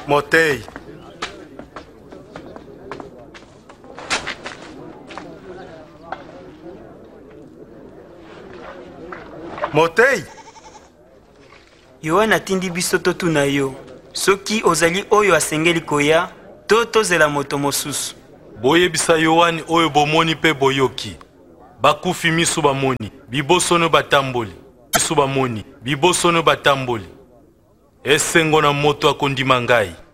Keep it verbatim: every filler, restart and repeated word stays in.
Motei. Motei. Yohana atindi biso totuna yo. Soki ozali oyo asengeli koya, to tozela moto mosusu. Boyebisa Yohani oyo bomoni pe boyoki. Bakufi misu bamoni, bibosono batamboli. Misu bamoni, bibosono batamboli. Esengo na moto akondima ngai.